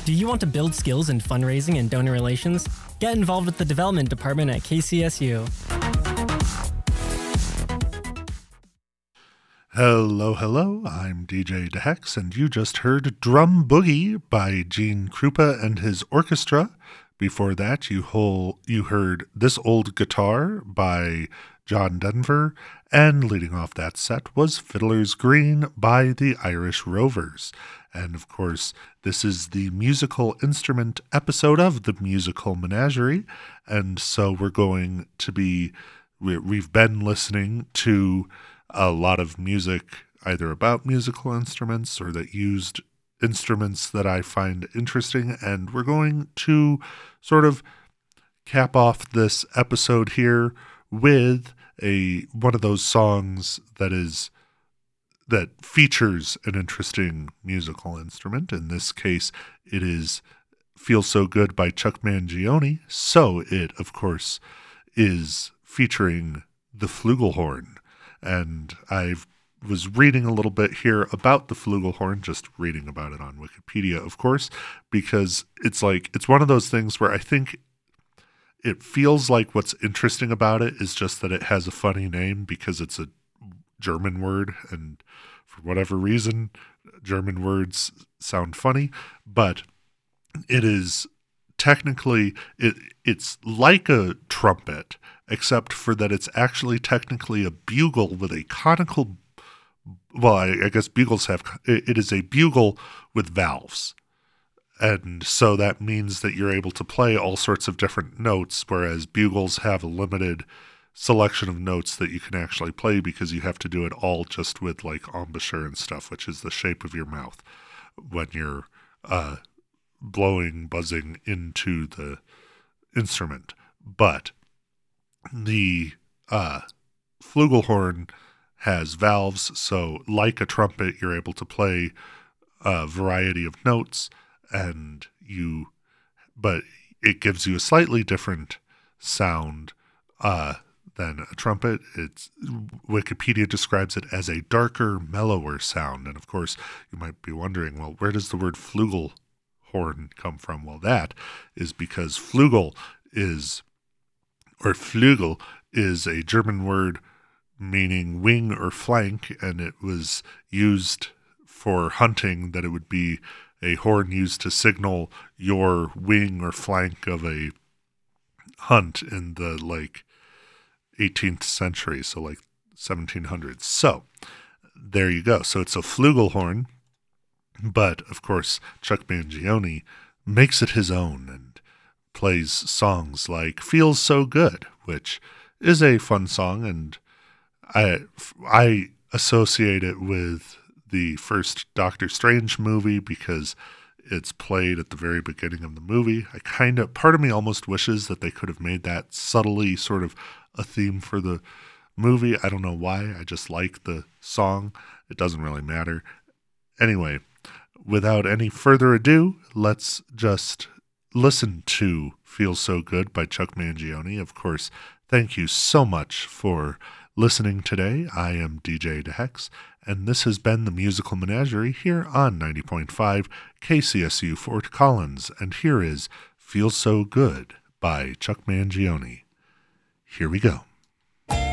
Do you want to build skills in fundraising and donor relations? Get involved with the development department at KCSU. Hello, I'm DJ DeHex, and you just heard Drum Boogie by Gene Krupa and his orchestra. Before that, you heard This Old Guitar by John Denver, and leading off that set was Fiddler's Green by the Irish Rovers. And of course, this is the musical instrument episode of the Musical Menagerie, and so we've been listening to a lot of music either about musical instruments or that used instruments that I find interesting, and we're going to sort of cap off this episode here with one of those songs that features an interesting musical instrument. In this case, it is Feel So Good by Chuck Mangione, so it, of course, is featuring the flugelhorn. And I was reading a little bit here about the flugelhorn, just reading about it on Wikipedia, of course, because it's one of those things where I think it feels like what's interesting about it is just that it has a funny name because it's a German word, and for whatever reason, German words sound funny, but it is technically, it's like a trumpet, except for that it's actually technically a bugle with a conical, well, I guess bugles it is a bugle with valves. And so that means that you're able to play all sorts of different notes, whereas bugles have a limited selection of notes that you can actually play because you have to do it all just with like embouchure and stuff, which is the shape of your mouth when you're buzzing into the instrument. But the flugelhorn has valves, so like a trumpet, you're able to play a variety of notes, but it gives you a slightly different sound than a trumpet. Wikipedia describes it as a darker, mellower sound. And of course, you might be wondering, well, where does the word flugelhorn come from? Well, that is because flugel is a German word meaning wing or flank, and it was used for hunting, that it would be a horn used to signal your wing or flank of a hunt in the 18th century, so 1700s. So there you go. So it's a flugelhorn, but of course Chuck Mangione makes it his own and plays songs like Feels So Good, which is a fun song, and I associate it with the first Doctor Strange movie because it's played at the very beginning of the movie. Part of me almost wishes that they could have made that subtly sort of a theme for the movie. I don't know why. I just like the song. It doesn't really matter. Anyway, without any further ado, let's just listen to Feel So Good by Chuck Mangione. Of course, thank you so much for listening today. I am DJ DeHex, and this has been the Musical Menagerie here on 90.5 KCSU Fort Collins, and here is Feel So Good by Chuck Mangione. Here we go.